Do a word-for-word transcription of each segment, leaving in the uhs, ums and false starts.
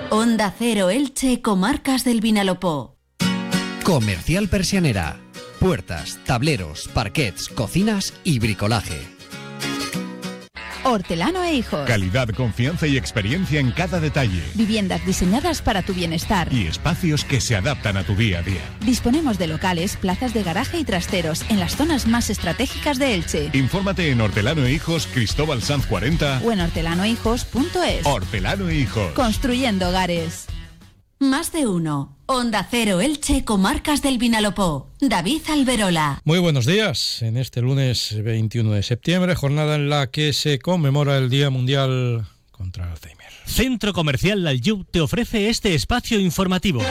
Onda Cero Elche, Comarcas del Vinalopó. Comercial Persianera. Puertas, tableros, parquets, cocinas y bricolaje. Hortelano e Hijos. Calidad, confianza y experiencia en cada detalle. Viviendas diseñadas para tu bienestar. Y espacios que se adaptan a tu día a día. Disponemos de locales, plazas de garaje y trasteros en las zonas más estratégicas de Elche. Infórmate en Hortelano e Hijos, Cristóbal Sanz cuarenta o en hortelano e hijos punto es. Hortelano e Hijos. Construyendo hogares. Más de uno. Onda Cero Elche, Comarcas del Vinalopó. David Alberola. Muy buenos días. En este lunes veintiuno de septiembre, jornada en la que se conmemora el Día Mundial contra el Alzheimer. Centro Comercial Laljub te ofrece este espacio informativo.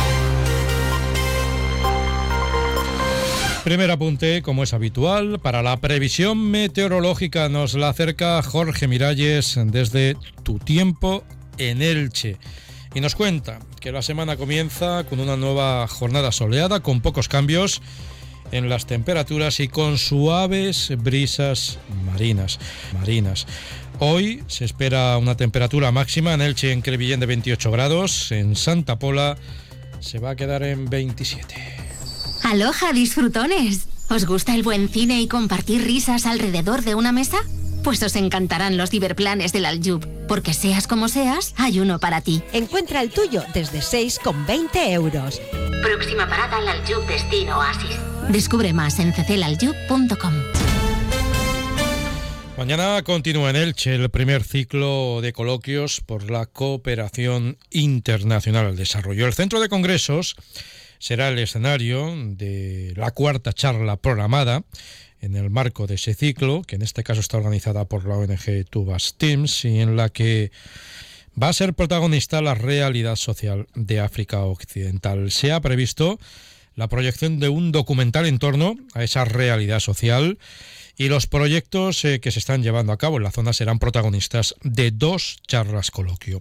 Primer apunte, como es habitual, para la previsión meteorológica nos la acerca Jorge Miralles desde Tu Tiempo en Elche. Y nos cuenta que la semana comienza con una nueva jornada soleada, con pocos cambios en las temperaturas y con suaves brisas marinas. marinas. Hoy se espera una temperatura máxima en Elche, en Crevillén, de veintiocho grados. En Santa Pola se va a quedar en veintisiete. ¡Aloha, disfrutones! ¿Os gusta el buen cine y compartir risas alrededor de una mesa? Pues os encantarán los Diverplanes del Aljub, porque seas como seas, hay uno para ti. Encuentra el tuyo desde seis con veinte euros. Próxima parada al Aljub Destino Oasis. Descubre más en c c l aljub punto com. Mañana continúa en Elche el primer ciclo de coloquios por la cooperación internacional al desarrollo. El centro de congresos será el escenario de la cuarta charla programada en el marco de ese ciclo, que en este caso está organizada por la O N G Tubas Teams, y en la que va a ser protagonista la realidad social de África Occidental. Se ha previsto la proyección de un documental en torno a esa realidad social, y los proyectos eh, que se están llevando a cabo en la zona serán protagonistas de dos charlas coloquio.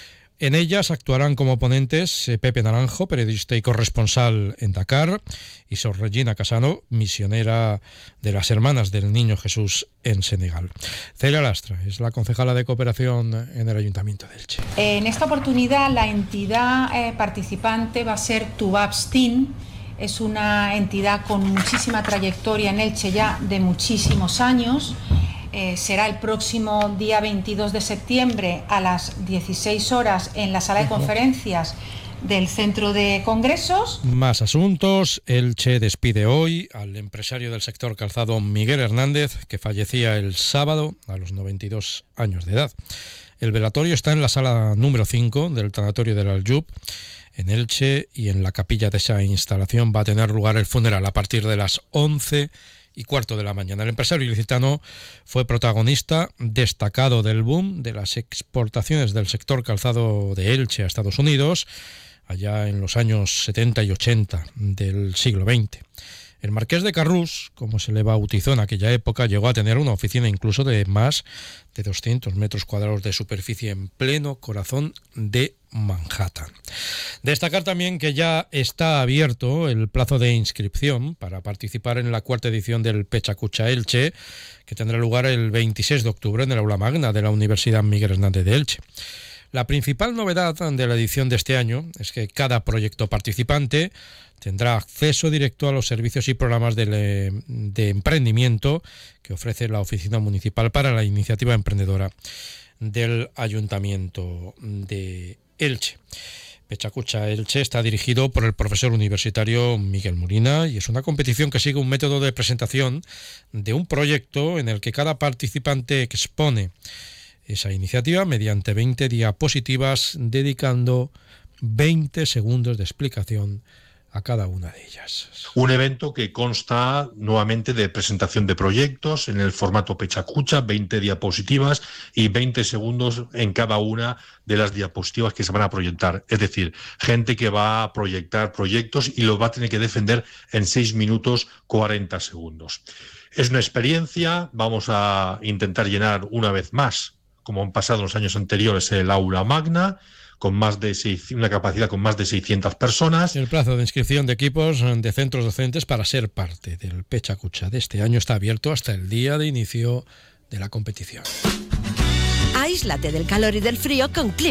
En ellas actuarán como ponentes eh, Pepe Naranjo, periodista y corresponsal en Dakar, y Sor Regina Casano, misionera de las Hermanas del Niño Jesús en Senegal. Celia Lastra es la concejala de cooperación en el Ayuntamiento de Elche. En esta oportunidad la entidad eh, participante va a ser Tubas Team. Es una entidad con muchísima trayectoria en Elche ya de muchísimos años. Eh, será el próximo día veintidós de septiembre a las dieciséis horas en la sala de conferencias del Centro de Congresos. Más asuntos. Elche despide hoy al empresario del sector calzado Miguel Hernández, que fallecía el sábado a los noventa y dos años de edad. El velatorio está en la sala número cinco del tanatorio del Aljub en Elche, y en la capilla de esa instalación va a tener lugar el funeral a partir de las once y cuarto de la mañana. El empresario ilicitano fue protagonista destacado del boom de las exportaciones del sector calzado de Elche a Estados Unidos, allá en los años setenta y ochenta del siglo veinte. El marqués de Carrús, como se le bautizó en aquella época, llegó a tener una oficina incluso de más de doscientos metros cuadrados de superficie en pleno corazón de Manhattan. Destacar también que ya está abierto el plazo de inscripción para participar en la cuarta edición del Pechacucha Elche, que tendrá lugar el veintiséis de octubre en el aula magna de la Universidad Miguel Hernández de Elche. La principal novedad de la edición de este año es que cada proyecto participante tendrá acceso directo a los servicios y programas de, de emprendimiento que ofrece la Oficina Municipal para la Iniciativa Emprendedora del Ayuntamiento de Elche. Pechacucha Elche está dirigido por el profesor universitario Miguel Molina y es una competición que sigue un método de presentación de un proyecto en el que cada participante expone esa iniciativa mediante veinte diapositivas, dedicando veinte segundos de explicación a cada una de ellas. Un evento que consta nuevamente de presentación de proyectos en el formato Pechacucha, veinte diapositivas y veinte segundos en cada una de las diapositivas que se van a proyectar. Es decir, gente que va a proyectar proyectos y los va a tener que defender en seis minutos cuarenta segundos. Es una experiencia, vamos a intentar llenar una vez más, como han pasado en los años anteriores, el aula magna, con más de seis, una capacidad con más de seiscientas personas. El plazo de inscripción de equipos de centros docentes para ser parte del Pechacucha de este año está abierto hasta el día de inicio de la competición. Aíslate del calor y del frío con Clima